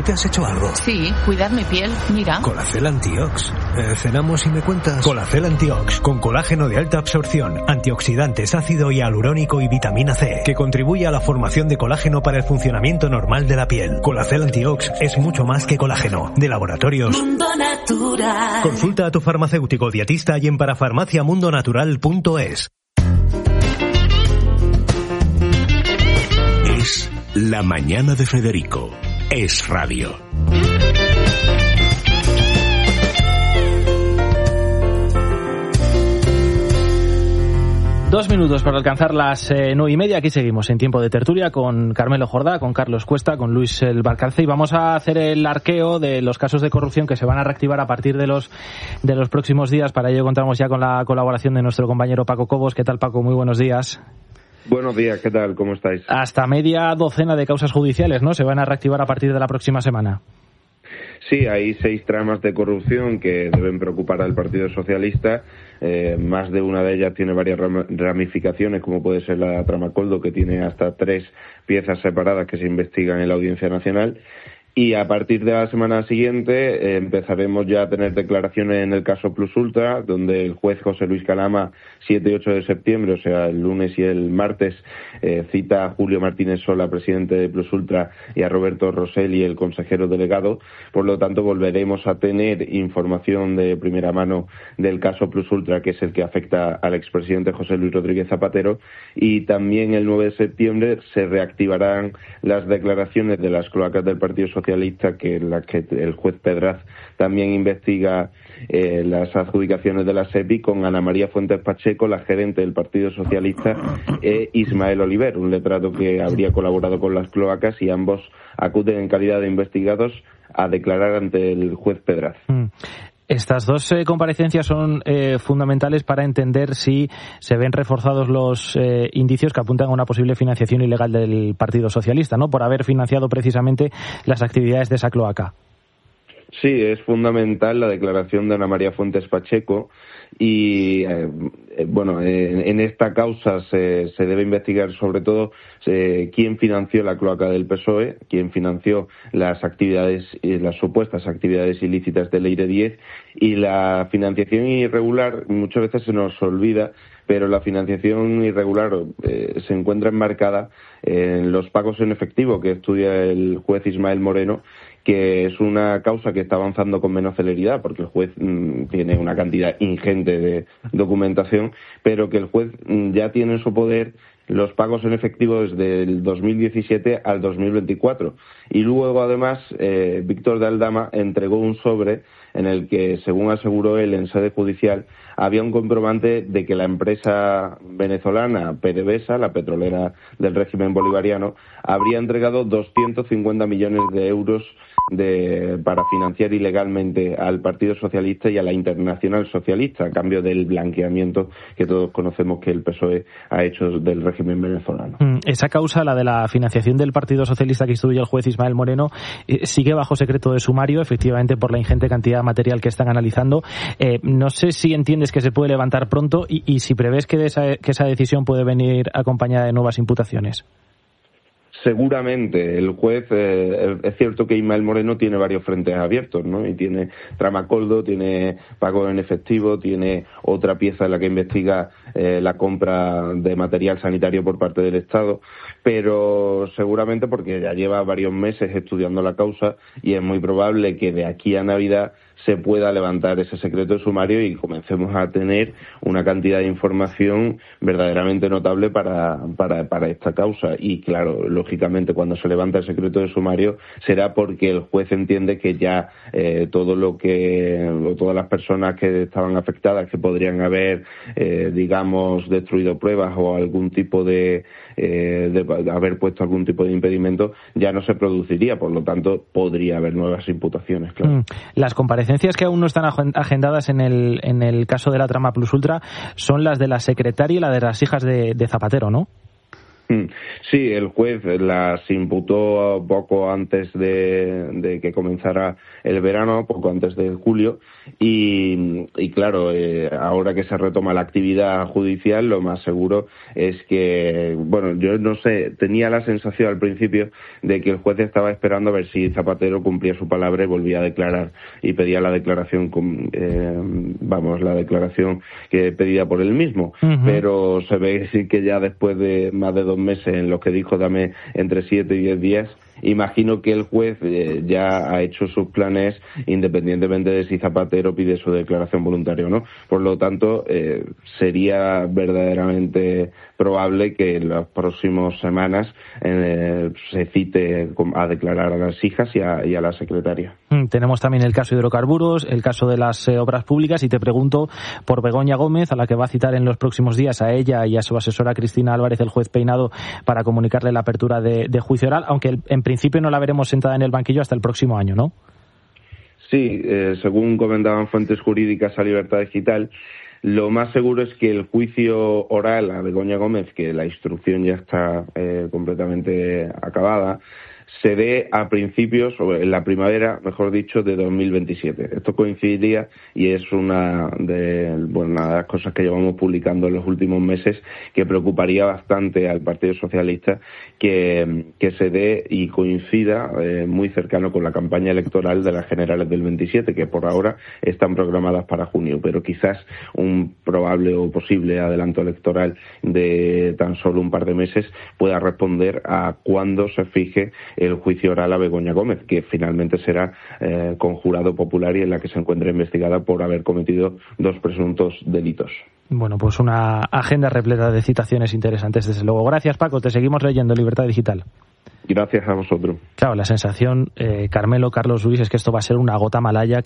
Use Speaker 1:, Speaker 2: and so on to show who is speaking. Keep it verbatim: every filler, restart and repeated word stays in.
Speaker 1: ¿tú te has hecho algo?
Speaker 2: Sí, cuidar mi piel, mira.
Speaker 1: Colacel Antiox. Eh, cenamos y me cuentas. Colacel Antiox, con colágeno de alta absorción, antioxidantes, ácido hialurónico y vitamina C, que contribuye a la formación de colágeno para el funcionamiento normal de la piel. Colacel Antiox es mucho más que colágeno. De Laboratorios
Speaker 3: Mundo Natural.
Speaker 1: Consulta a tu farmacéutico dietista y en parafarmacia mundo natural punto es.
Speaker 4: Es La Mañana de Federico. Es radio.
Speaker 5: Dos minutos para alcanzar las eh, nueve y media. Aquí seguimos en tiempo de tertulia con Carmelo Jordá, con Carlos Cuesta, con Luis El Barcalce, y vamos a hacer el arqueo de los casos de corrupción que se van a reactivar a partir de los de los próximos días. Para ello contamos ya con la colaboración de nuestro compañero Paco Cobos. ¿Qué tal, Paco? Muy buenos días.
Speaker 6: Buenos días, ¿qué tal? ¿Cómo estáis?
Speaker 5: Hasta media docena de causas judiciales, ¿no? Se van a reactivar a partir de la próxima semana.
Speaker 6: Sí, hay seis tramas de corrupción que deben preocupar al Partido Socialista. Eh, más de una de ellas tiene varias ramificaciones, como puede ser la trama Coldo, que tiene hasta tres piezas separadas que se investigan en la Audiencia Nacional. Y a partir de la semana siguiente eh, empezaremos ya a tener declaraciones en el caso Plus Ultra, donde el juez José Luis Calama, siete y ocho de septiembre, o sea, el lunes y el martes, eh, cita a Julio Martínez Sola, presidente de Plus Ultra, y a Roberto Rosselli, el consejero delegado. Por lo tanto, volveremos a tener información de primera mano del caso Plus Ultra, que es el que afecta al expresidente José Luis Rodríguez Zapatero. Y también el nueve de septiembre se reactivarán las declaraciones de las cloacas del Partido Socialista Socialista, que en la que el juez Pedraz también investiga eh, las adjudicaciones de la SEPI, con Ana María Fuentes Pacheco, la gerente del Partido Socialista, e Ismael Oliver, un letrado que habría colaborado con las cloacas, y ambos acuden en calidad de investigados a declarar ante el juez Pedraz.
Speaker 5: Mm. Estas dos eh, comparecencias son eh, fundamentales para entender si se ven reforzados los eh, indicios que apuntan a una posible financiación ilegal del Partido Socialista, ¿no? Por haber financiado precisamente las actividades de esa cloaca.
Speaker 6: Sí, es fundamental la declaración de Ana María Fuentes Pacheco y, eh, bueno, eh, en esta causa se, se debe investigar sobre todo eh, quién financió la cloaca del P S O E, quién financió las actividades, eh, las supuestas actividades ilícitas del Eire diez, y la financiación irregular muchas veces se nos olvida, pero la financiación irregular eh, se encuentra enmarcada en los pagos en efectivo que estudia el juez Ismael Moreno, que es una causa que está avanzando con menos celeridad porque el juez mmm, tiene una cantidad ingente de documentación, pero que el juez mmm, ya tiene en su poder los pagos en efectivo desde el dos mil diecisiete al dos mil veinticuatro. Y luego, además, eh, Víctor de Aldama entregó un sobre en el que, según aseguró él en sede judicial, había un comprobante de que la empresa venezolana PDVSA, la petrolera del régimen bolivariano, habría entregado doscientos cincuenta millones de euros de, para financiar ilegalmente al Partido Socialista y a la Internacional Socialista, a cambio del blanqueamiento que todos conocemos que el P S O E ha hecho del régimen venezolano.
Speaker 5: Esa causa, la de la financiación del Partido Socialista que instruye el juez Ismael Moreno, eh, sigue bajo secreto de sumario, efectivamente, por la ingente cantidad de material que están analizando. Eh, no sé si entiendes que se puede levantar pronto y, y si prevés que, de esa, que esa decisión puede venir acompañada de nuevas imputaciones.
Speaker 6: Seguramente. El juez, eh, es cierto que Ismael Moreno tiene varios frentes abiertos, ¿no? Y tiene trama Coldo, tiene pago en efectivo, tiene otra pieza en la que investiga eh, la compra de material sanitario por parte del Estado, pero seguramente porque ya lleva varios meses estudiando la causa y es muy probable que de aquí a Navidad se pueda levantar ese secreto de sumario y comencemos a tener una cantidad de información verdaderamente notable para, para, para esta causa. Y claro, lógicamente cuando se levanta el secreto de sumario será porque el juez entiende que ya eh, todo lo que, o todas las personas que estaban afectadas, que podrían haber, eh, digamos, destruido pruebas o algún tipo de, eh, de haber puesto algún tipo de impedimento, ya no se produciría. Por lo tanto, podría haber nuevas imputaciones, claro.
Speaker 5: Mm. Las comparecencias que aún no están agendadas en el en el caso de la trama Plus Ultra son las de la secretaria y la de las hijas de, de Zapatero, ¿no?
Speaker 6: Sí, el juez las imputó poco antes de, de que comenzara el verano, poco antes de julio, y, y claro, eh, ahora que se retoma la actividad judicial, lo más seguro es que, bueno, yo no sé, tenía la sensación al principio de que el juez estaba esperando a ver si Zapatero cumplía su palabra y volvía a declarar, y pedía la declaración, eh, vamos, la declaración que pedida por él mismo, uh-huh. Pero se ve que ya después de más de dos meses en los que dijo dame entre siete y diez días, imagino que el juez eh, ya ha hecho sus planes independientemente de si Zapatero pide su declaración voluntaria o no. Por lo tanto, eh, sería verdaderamente probable que en las próximas semanas eh, se cite a declarar a las hijas y a, y a la secretaria.
Speaker 5: Mm, tenemos también el caso de hidrocarburos, el caso de las eh, obras públicas, y te pregunto por Begoña Gómez, a la que va a citar en los próximos días a ella y a su asesora Cristina Álvarez, el juez Peinado, para comunicarle la apertura de, de juicio oral, aunque el, en principio no la veremos sentada en el banquillo hasta el próximo año, ¿no?
Speaker 6: Sí, eh, según comentaban fuentes jurídicas a Libertad Digital, lo más seguro es que el juicio oral a Begoña Gómez, que la instrucción ya está eh, completamente acabada, se dé a principios, o en la primavera, mejor dicho, de dos mil veintisiete. Esto coincidiría y es una de, bueno, una de las cosas que llevamos publicando en los últimos meses, que preocuparía bastante al Partido Socialista que, que se dé y coincida eh, muy cercano con la campaña electoral de las generales del veintisiete, que por ahora están programadas para junio, pero quizás un probable o posible adelanto electoral de tan solo un par de meses pueda responder a cuándo se fije el juicio oral a Begoña Gómez, que finalmente será eh, con jurado popular y en la que se encuentra investigada por haber cometido dos presuntos delitos.
Speaker 5: Bueno, pues una agenda repleta de citaciones interesantes, desde luego. Gracias, Paco. Te seguimos leyendo Libertad Digital.
Speaker 6: Gracias a vosotros.
Speaker 5: Claro, la sensación, eh, Carmelo, Carlos Luis, es que esto va a ser una gota malaya